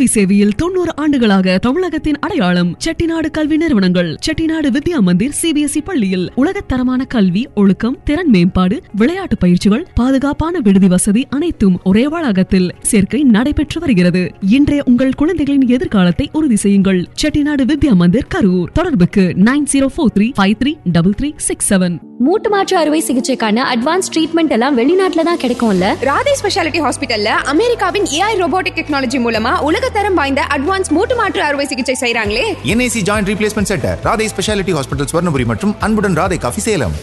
கல்வி சேவையில் 90 ஆண்டுகளாக தமிழகத்தின் அடையாளம் செட்டிநாடு கல்வி நிறுவனங்கள். செட்டிநாடு வித்யா மந்திர் CBSE பள்ளியில் உலகத்தரமான கல்வி, ஒழுக்கம், திறன் மேம்பாடு, விளையாட்டு பயிற்சிகள், பாதுகாப்பான விடுதி வசதி அனைத்தும் ஒரே வளாகத்தில். சேர்க்கை நடைபெற்று வருகிறது. இன்றைய உங்கள் குழந்தைகளின் எதிர்காலத்தை உறுதி செய்யுங்கள். செட்டிநாடு வித்யா மந்திர், கரூர். தொடர்புக்கு 9043533367. மூட்டு மாற்று அறுவை சிகிச்சைக்கான அட்வான்ஸ் ட்ரீட்மெண்ட் எல்லாம் வெளிநாட்டுல தான் கிடைக்கும்ல. ராதே ஸ்பெஷாலிட்டி ஹாஸ்பிட்டல்ல அமெரிக்காவின் AI ரோபோட்டிக் டெக்னாலஜி மூலமா உலகத்தரம் வாய்ந்த அட்வான்ஸ் மூட்டு மாற்று அறுவை சிகிச்சை செய்றாங்களே. NAC joint replacement centre, Radhe speciality hospital, Swarnapuri மற்றும் அன்புடன் ராதே காஃபி, சேலம்.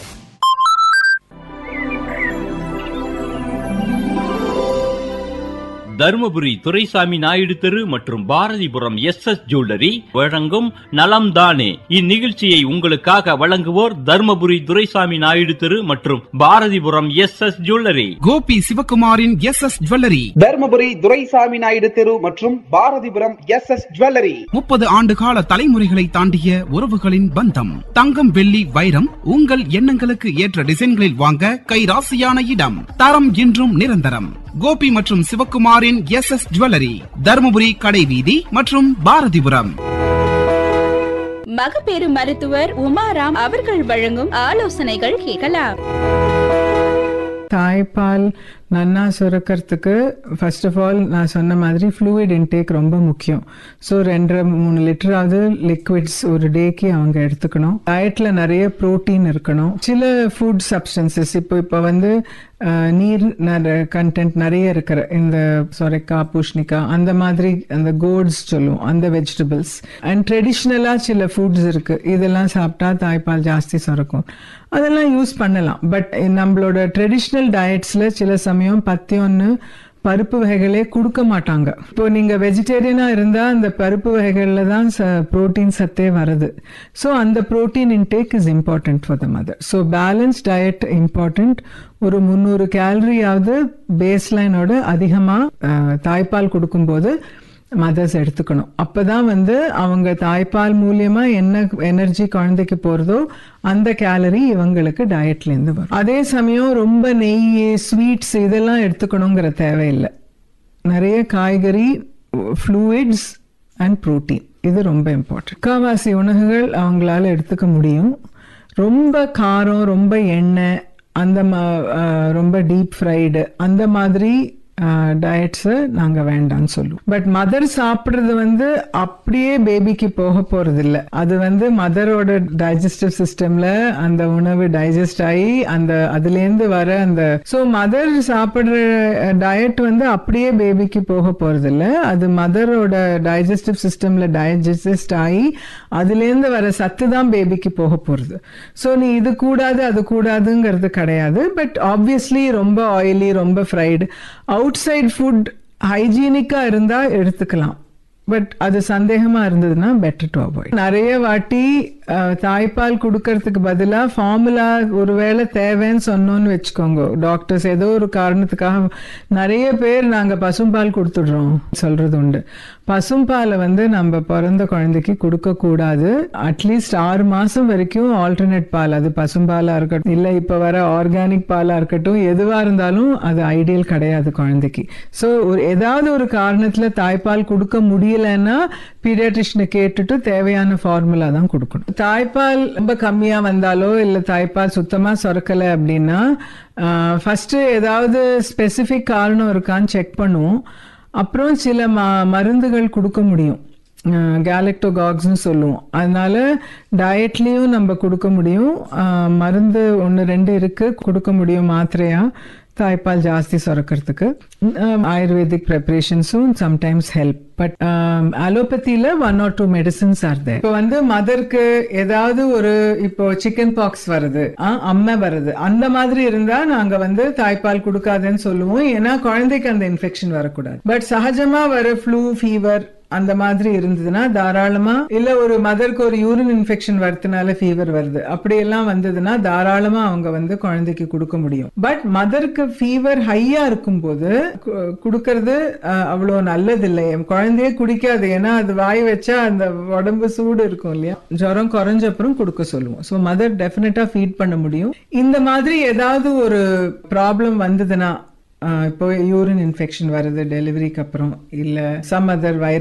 தருமபுரி துரைசாமி நாயுடு தெரு மற்றும் பாரதிபுரம் SS ஜுவல்லரி வழங்கும் நலம் தானே. இந்நிகழ்ச்சியை உங்களுக்காக வழங்குவோர் தருமபுரி துரைசாமி நாயுடு தெரு மற்றும் Bharathipuram SS jewellery. Gopi சிவகுமாரின் SS jewellery, Dharmapuri Duraisamy Naidu தெரு மற்றும் பாரதிபுரம் SS ஜுவல்லரி. 30 ஆண்டு கால தலைமுறைகளை தாண்டிய உறவுகளின் பந்தம். தங்கம், வெள்ளி, வைரம் உங்கள் எண்ணங்களுக்கு ஏற்ற டிசைன்களில் வாங்க கைராசியான இடம். தரம் இன்றும் நிரந்தரம். கோபி மற்றும் சிவகுமாரின் SS ஜுவல்லரி, தருமபுரி கடைவீதி மற்றும் பாரதிபுரம். மகப்பேறு மருத்துவர் உமாராம் அவர்கள் வழங்கும் ஆலோசனைகள் கேட்கலாம். தாய்ப்பால் நன்னா சுரக்கிறதுக்கு ஃபர்ஸ்ட் ஆஃப் ஆல் நான் சொன்ன மாதிரி ஃப்ளூயிட் இன்டேக் ரொம்ப முக்கியம். ஸோ 2-3 லிட்டராவது லிக்விட்ஸ் ஒரு டேக்கு அவங்க எடுத்துக்கணும். டயட்ல நிறைய ப்ரோட்டீன் இருக்கணும். சில ஃபுட் சப்ஸ்டன்சஸ் இப்போ வந்து நீர் கண்டென்ட் நிறைய இருக்கிற இந்த சொரைக்காய், பூஷ்ணிக்காய், அந்த மாதிரி அந்த கோட்ஸ் சொல்லுவோம், அந்த வெஜிடபிள்ஸ் அண்ட் ட்ரெடிஷ்னலா சில ஃபுட்ஸ் இருக்கு. இதெல்லாம் சாப்பிட்டா தாய்ப்பால் ஜாஸ்தி சுரக்கும். அதெல்லாம் யூஸ் பண்ணலாம். பட் நம்மளோட ட்ரெடிஷ்னல் டயட்ஸ்ல சில சமயம் பத்தியம்னு பருப்பு வகைகளே கொடுக்க மாட்டாங்க. இப்போ நீங்க வெஜிடேரியனா இருந்தா அந்த பருப்பு வகைகள்ல தான் புரோட்டீன் சத்தே வருது. ஸோ அந்த protein intake is important for the mother. So balance diet important. ஒரு 300 கேலரியாவது பேஸ்லைனோட அதிகமா தாய்ப்பால் கொடுக்கும்போது மதர்ஸ் எடுத்துக்கணும். அப்பதான் வந்து அவங்க தாய்ப்பால் மூலியமா என்ன எனர்ஜி குழந்தைக்கு போறதோ அந்த கேலரி இவங்களுக்கு டயட்ல இருந்து வரும். அதே சமயம் ரொம்ப நெய், ஸ்வீட்ஸ் இதெல்லாம் எடுத்துக்கணுங்கிற தேவையில்லை. நிறைய காய்கறி, ஃப்ளூயிட்ஸ் அண்ட் புரோட்டீன், இது ரொம்ப இம்பார்ட்டன்ட். முக்காவாசி உணவுகள் அவங்களால எடுத்துக்க முடியும். ரொம்ப காரம், ரொம்ப எண்ணெய், அந்த ரொம்ப டீப் ஃப்ரைடு அந்த மாதிரி டயட்ஸை நாங்கள் வேண்டாம்னு சொல்லுவோம். பட் மதர் சாப்பிட்றது வந்து அப்படியே பேபிக்கு போக போறது இல்லை. அது வந்து மதரோட டைஜஸ்டிவ் சிஸ்டம்ல அந்த உணவு டைஜஸ்ட் ஆகி அந்த அதுலேருந்து வர அந்த மதர் சாப்பிட்ற டயட் வந்து அப்படியே பேபிக்கு போக போறது இல்லை. அது மதரோட டைஜஸ்டிவ் சிஸ்டம்ல டைஜஸ்ட் ஆகி அதுலேருந்து வர சத்து தான் பேபிக்கு போக போறது. ஸோ நீ இது கூடாது அது கூடாதுங்கிறது கிடையாது. பட் ஆப்வியஸ்லி ரொம்ப ஆயிலி, ரொம்ப ஃப்ரைடு, அவுட்சைட் ஃபுட் ஹைஜீனிக்கா இருந்தா எடுத்துக்கலாம். பட் அது சந்தேகமா இருந்ததுன்னா பெட்டர் டு அவாய்ட். நிறைய வாட்டி தாய்ப்பால் கொடுக்கறதுக்கு பதிலா ஃபார்முலா ஒருவேளை தேவைன்னு சொன்னோன்னு வச்சுக்கோங்க, டாக்டர்ஸ் ஏதோ ஒரு காரணத்துக்காக நிறைய பேர் நாங்க பசும்பால் கொடுத்துடுறோம் சொல்றது உண்டு. பசும்பாலை வந்து நம்ம பிறந்த குழந்தைக்கு கொடுக்க கூடாது. அட்லீஸ்ட் 6 மாசம் வரைக்கும் ஆல்டர்னேட் பால், அது பசும்பாலா இருக்கட்டும் இல்ல இப்ப வர ஆர்கானிக் பாலா இருக்கட்டும், எதுவா இருந்தாலும் அது ஐடியல் கிடையாது குழந்தைக்கு. ஸோ ஏதாவது ஒரு காரணத்துல தாய்ப்பால் கொடுக்க முடியலன்னா பீடியாட்ரிஷனை கேட்டுட்டு தேவையான ஃபார்முலா தான் கொடுக்கணும். தாய்ப்பால் ரொம்ப கம்மியா வந்தாலோ இல்ல தாய்ப்பால் சுத்தமா சுரக்கலை அப்படின்னா ஃபர்ஸ்ட் ஏதாவது ஸ்பெசிபிக் காரணம் இருக்கான்னு செக் பண்ணுவோம். அப்புறம் சில மருந்துகள் கொடுக்க முடியும், கேலக்டோகாக்ஸ்னு சொல்லுவோம். அதனால டயட்லயும் நம்ம கொடுக்க முடியும். மருந்து 1-2 இருக்கு கொடுக்க முடியும் மாத்திரையா தாய்ப்பால் ஜாஸ்தி சுரக்கிறதுக்கு. Ayurvedic ப்ரிப்பரேஷன்ஸும் sometimes help. But அலோபதியில 1 or 2 medicines R தேர். இப்போ வந்து மதருக்கு ஏதாவது ஒரு இப்போ சிக்கன் பாக்ஸ் வருது, அம்மை வருது, அந்த மாதிரி இருந்தா நாங்க வந்து தாய்ப்பால் கொடுக்காதுன்னு சொல்லுவோம். ஏன்னா குழந்தைக்கு அந்த இன்ஃபெக்ஷன் வரக்கூடாது. பட் சகஜமா வர ஃப்ளூ, ஃபீவர் அந்த மாதிரி இருந்ததுன்னா தாராளமா, இல்ல ஒரு மதருக்கு ஒரு யூரின் இன்ஃபெக்ஷன் வரதுனால ஃபீவர் வருது, அப்படி எல்லாம் வந்ததுன்னா தாராளமா அவங்க வந்து குழந்தைக்கு கொடுக்க முடியும். பட் மதருக்கு ஃபீவர் ஹையா இருக்கும் போது கொடுக்கறது அவ்வளவு நல்லது இல்லை. குழந்தையே குடிக்காது, ஏன்னா அது வாய் வச்சா அந்த உடம்பு சூடு இருக்கும் இல்லையா, ஜுரம் குறைஞ்ச அப்புறம் கொடுக்க சொல்லுவோம். ஸோ மதர் டெஃபினட்டா ஃபீட் பண்ண முடியும். இந்த மாதிரி ஏதாவது ஒரு ப்ராப்ளம் வந்ததுன்னா, இப்போ யூரின் இன்ஃபெக்ஷன் வருது டெலிவரிக்கு அப்புறம், இல்ல சம் அதர் வைரஸ்